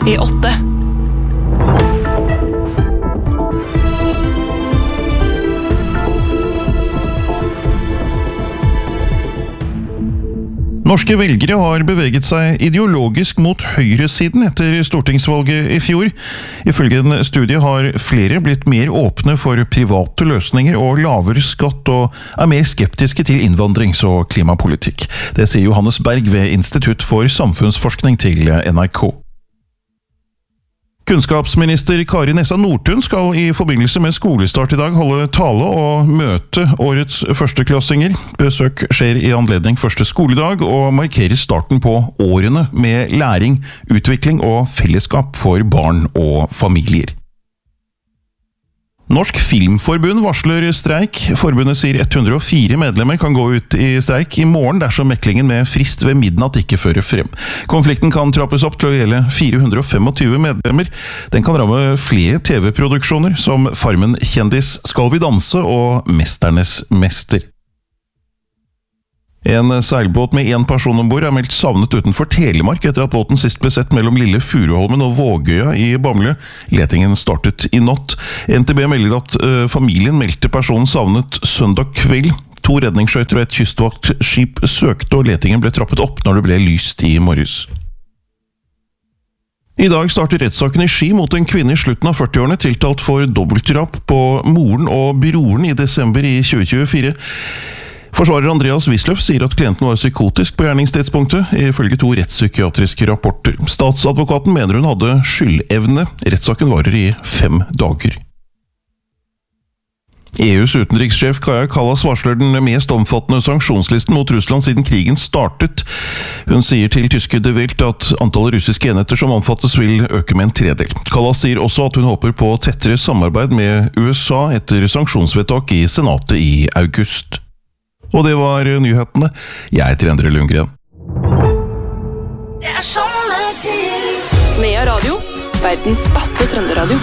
i 8. Norske velgere har beveget seg ideologisk mot høyresiden etter stortingsvalget i fjor. Ifølge en studie har flere blitt mer åpne for private løsninger og lavere skatt, og er mer skeptiske til innvandrings- og klimapolitikk. Det sier Johannes Berg ved Institutt for samfunnsforskning til NRK. Kunnskapsminister Kari Nessa Nordtun skal i forbindelse med skolestart i dag holde tale og møte årets førsteklassinger. Besøk skjer i anledning første skoledag og markerer starten på årene med læring, utvikling og fellesskap for barn og familier. Norsk Filmforbund varsler streik. Forbundet sier 104 medlemmer kan gå ut i streik i morgen dersom meklingen med frist ved midnatt ikke fører frem. Konflikten kan trappes opp til å gjelde 425 medlemmer. Den kan ramme flere TV-produksjoner som Farmen Kjendis, Skal vi danse og Mesternes mester. En seilbåt med 1 person ombord er meldt savnet utenfor Telemark etter at båten sist ble sett mellom Lille Furuholmen og Vågøya i Bamble. Letingen startet i natt. NTB melder at familien meldte personen savnet søndag kveld. 2 redningsskøyter og et kystvaktskip søkte, og letingen ble trappet opp når det ble lyst i morges. I dag starter rettssaken i Ski mot en kvinne i slutten av 40-årene tiltalt for dobbeltdrap på moren og broren i desember i 2024. Forsvarer Andreas Wisløff sier at klienten var psykotisk på gjerningstidspunktet, ifølge 2 rettspsykiatriske rapporter. Statsadvokaten mener hun hadde skyldevne. Rettssaken varer i 5 dager. EUs utenrikssjef Kaja Kallas varsler den mest omfattende sanksjonslisten mot Russland siden krigen startet. Hun sier til tyske De Welt at antallet russiske enheter som omfattes vil øke med 1/3. Kallas sier også at hun håper på tettere samarbeid med USA etter sanksjonsvedtak i Senatet i august. Og det var nyhetene. Jeg heter Endre Lundgren. Det er sommertid! Nea Radio, verdens beste trønderadio.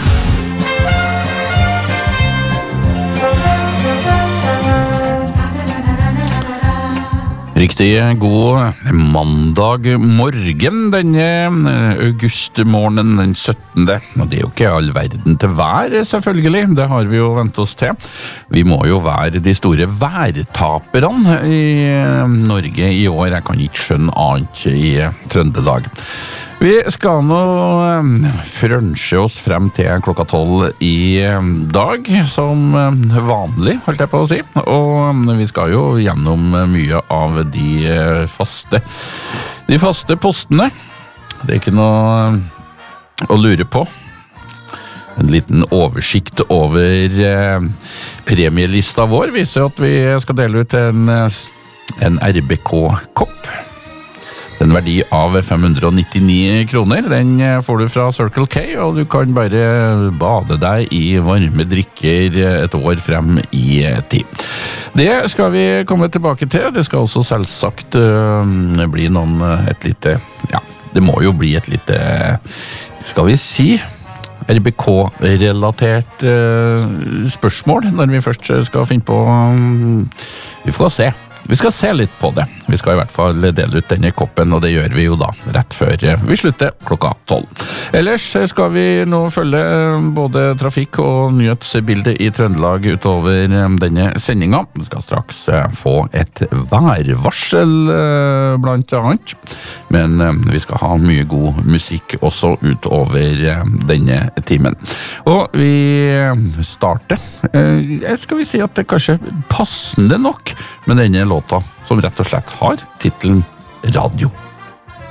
Riktig god mandag morgen denne augustmorgenen den 17. Og det er jo ikke all verden til vær, selvfølgelig. Det har vi jo vent oss til. Vi må jo være de store værtaperne i Norge i år. Jeg kan ikke skjønne annet i Trøndelag. Vi skal nå frønsje oss frem til klokka 12 i dag, som vanlig, holdt jeg på å si. Og vi skal jo gjennom mye av de faste postene. Det er ikke noe å lure på. En liten oversikt over premielista vår viser at vi skal dele ut en RBK-kopp. En verdi av 599 kroner. Den får du fra Circle K, og du kan bare bade deg i varme drikker et år frem i tid. Det skal vi komme tilbake til. Det skal også selvsagt bli det må jo bli et lite, skal vi si, RBK-relatert spørsmål når vi først skal finne på. Vi får se. Vi skal se litt på det. Vi skal i hvert fall dele ut denne koppen, og det gjør vi jo da rett før vi slutter klokka 12. Ellers skal vi nå følge både trafikk og nyhetsbildet i Trøndelag utover denne sendingen. Vi skal straks få et værvarsel blant annet, men vi skal ha mye god musikk også utover denne timen. Og vi starter, skal vi si at det kanskje passende nok med denne låta, som rett og slett har titelen Radio.